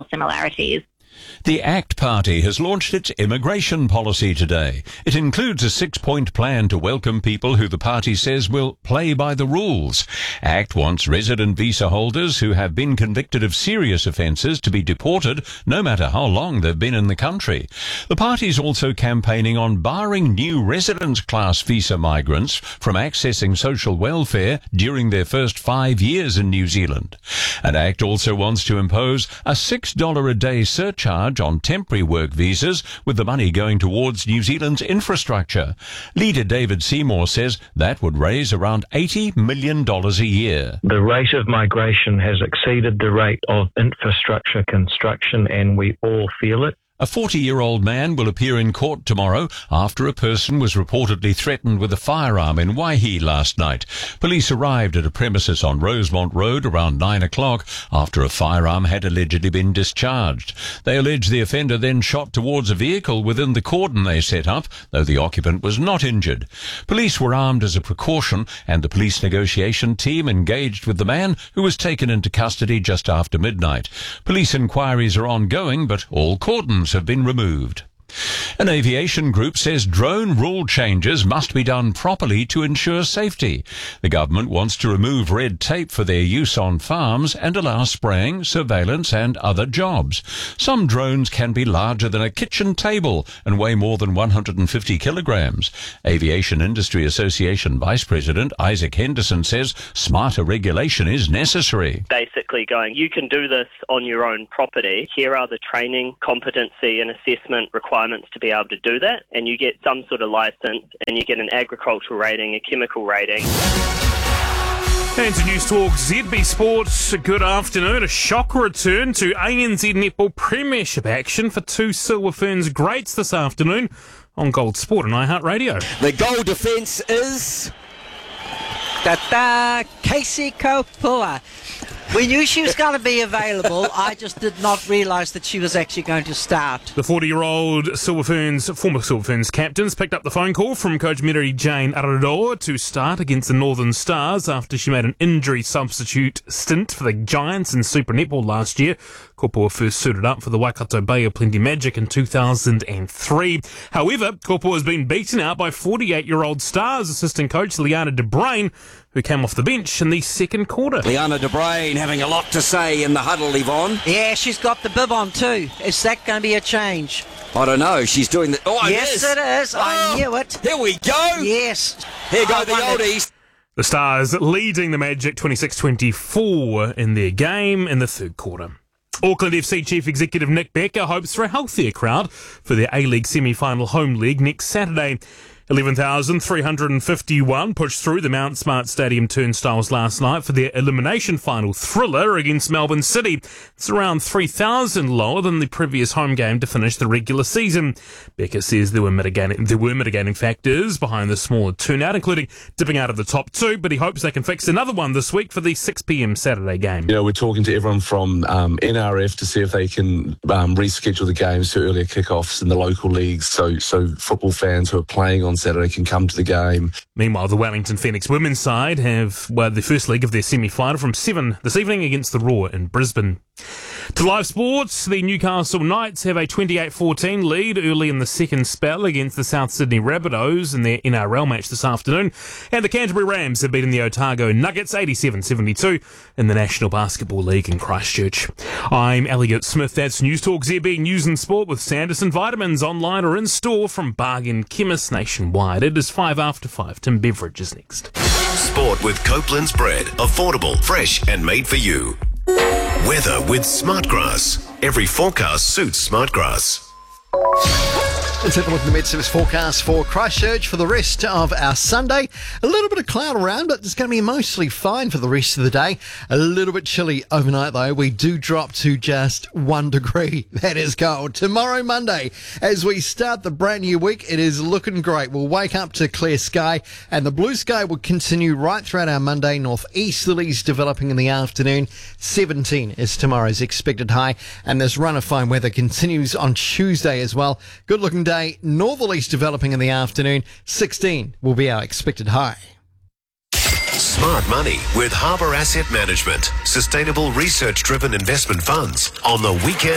similarities. The ACT Party has launched its immigration policy today. It includes a 6-point plan to welcome people who the party says will play by the rules. ACT wants resident visa holders who have been convicted of serious offences to be deported, no matter how long they've been in the country. The party's also campaigning on barring new residence class visa migrants from accessing social welfare during their first 5 years in New Zealand. And ACT also wants to impose a $6 a day surcharge on temporary work visas, with the money going towards New Zealand's infrastructure. Leader David Seymour says that would raise around $80 million a year. The rate of migration has exceeded the rate of infrastructure construction, and we all feel it. A 40-year-old man will appear in court tomorrow after a person was reportedly threatened with a firearm in Waihi last night. Police arrived at a premises on Rosemont Road around 9 o'clock after a firearm had allegedly been discharged. They allege the offender then shot towards a vehicle within the cordon they set up, though the occupant was not injured. Police were armed as a precaution, and the police negotiation team engaged with the man, who was taken into custody just after midnight. Police inquiries are ongoing, but all cordons have been removed. An aviation group says drone rule changes must be done properly to ensure safety. The government wants to remove red tape for their use on farms and allow spraying, surveillance and other jobs. Some drones can be larger than a kitchen table and weigh more than 150 kilograms. Aviation Industry Association Vice President Isaac Henderson says smarter regulation is necessary. Basically going, you can do this on your own property. Here are the training, competency and assessment requirements to be able to do that, and you get some sort of license and you get an agricultural rating, a chemical rating. And to News Talk ZB Sports, good afternoon. A shock return to ANZ Netball Premiership action for two Silver Ferns greats this afternoon on Gold Sport and iHeartRadio. The goal defence is Casey Kopua. We knew she was going to be available. I just did not realise that she was actually going to start. The 40-year-old former Silver Ferns captains picked up the phone call from coach Mary Jane Araroa to start against the Northern Stars after she made an injury substitute stint for the Giants in Super Netball last year. Kopua first suited up for the Waikato Bay of Plenty Magic in 2003. However, Kopua has been beaten out by 48-year-old Stars assistant coach Liana de Bruin, who came off the bench in the second quarter. Liana de Bruin having a lot to say in the huddle, Yvonne. Yeah, she's got the bib on too. Is that going to be a change? I don't know. She's doing the... Oh, yes, it is. I knew it. Here we go. Yes. Here go the oldies. The Stars leading the Magic 26-24 in their game in the third quarter. Auckland FC Chief Executive Nick Becker hopes for a healthier crowd for their A-League semi-final home leg next Saturday. 11,351 pushed through the Mount Smart Stadium turnstiles last night for their elimination final thriller against Melbourne City. It's around 3,000 lower than the previous home game to finish the regular season. Becker says there were mitigating factors behind the smaller turnout, including dipping out of the top two, but he hopes they can fix another one this week for the 6 p.m. Saturday game. You know, we're talking to everyone from NRF to see if they can reschedule the games to earlier kickoffs in the local leagues, so football fans who are playing on Saturday can come to the game. Meanwhile, the Wellington Phoenix women's side have the first leg of their semi-final from 7 this evening against the Roar in Brisbane. To live sports, the Newcastle Knights have a 28-14 lead early in the second spell against the South Sydney Rabbitohs in their NRL match this afternoon. And the Canterbury Rams have beaten the Otago Nuggets 87-72 in the National Basketball League in Christchurch. I'm Elliot Smith. That's News Talk ZB News and Sport with Sanderson Vitamins online or in store from bargain chemists nationwide. It is 5 after 5. Tim Beveridge is next. Sport with Copeland's bread. Affordable, fresh and made for you. Weather with Smartgrass. Every forecast suits Smartgrass. Let's have a look at the Met-Service forecast for Christchurch for the rest of our Sunday. A little bit of cloud around, but it's going to be mostly fine for the rest of the day. A little bit chilly overnight, though. We do drop to just 1 degree. That is cold. Tomorrow, Monday, as we start the brand new week, it is looking great. We'll wake up to clear sky, and the blue sky will continue right throughout our Monday. Northeasterlies developing in the afternoon. 17 is tomorrow's expected high, and this run of fine weather continues on Tuesday as well. Good looking day. Northerlies developing in the afternoon. 16 will be our expected high. Smart money with Harbour Asset Management. Sustainable research-driven investment funds on the weekend.